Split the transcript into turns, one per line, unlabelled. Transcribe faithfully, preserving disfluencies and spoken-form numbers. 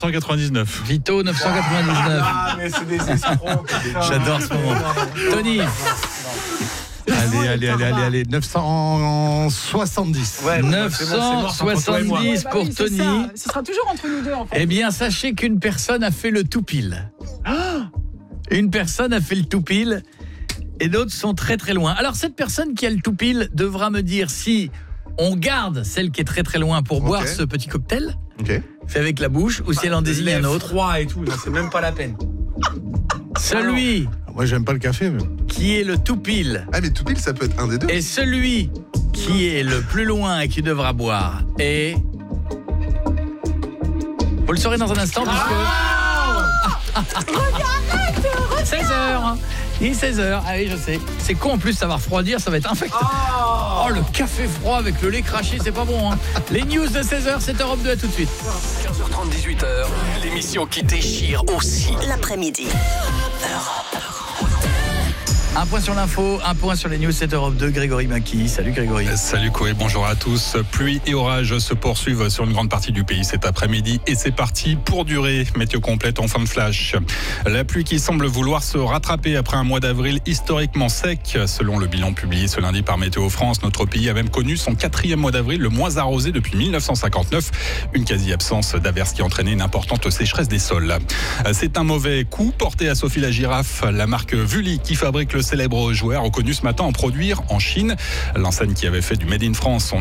cent quatre-vingt-dix-neuf.
Vito, neuf cent quatre-vingt-dix-neuf.
Ah, mais c'est des escrocs.
J'adore ce moment.
Tony.
Allez, allez, allez, allez, allez, neuf cent soixante-dix.
Ouais,
neuf cent soixante-dix pour
Bah oui, c'est
Tony.
ça. Ce sera toujours entre nous deux, en fait.
Eh bien, sachez qu'une personne a fait le tout pile. Une personne a fait le tout pile et d'autres sont très très loin. Alors, cette personne qui a le tout pile devra me dire si on garde celle qui est très très loin pour
Ok.
boire ce petit cocktail,
Ok.
fait avec la bouche, ou si elle en désigne un autre.
Froid et tout, non, c'est même pas la peine.
Celui
Moi, j'aime pas le café, mais.
qui est le tout pile
Ah, mais tout pile, ça peut être un des deux.
et celui qui est le plus loin et qui devra boire est... Vous le saurez dans un instant puisque... seize heures. Il est seize heures. Ah oui, je sais. C'est con en plus, ça va refroidir, ça va être infect. Oh, le café froid avec le lait craché, c'est pas bon. Hein. Les news de seize heures, c'est Europe deux, à tout de suite.
quinze heures trente, dix-huit heures, l'émission qui déchire aussi.
L'après-midi.
Un point sur l'info, un point sur les news, c'est Europe deux, Grégory Maki. Salut Grégory.
Salut Koé, bonjour à tous. Pluie et orages se poursuivent sur une grande partie du pays cet après-midi et c'est parti pour durer. Météo complète en fin de flash. La pluie qui semble vouloir se rattraper après un mois d'avril historiquement sec. Selon le bilan publié ce lundi par Météo France, notre pays a même connu son quatrième mois d'avril le moins arrosé depuis mille neuf cent cinquante-neuf. Une quasi-absence d'averses qui entraînait une importante sécheresse des sols. C'est un mauvais coup porté à Sophie la girafe, la marque Vully qui fabrique le célèbre joueur reconnu ce matin en produire en Chine. L'enseigne qui avait fait du Made in France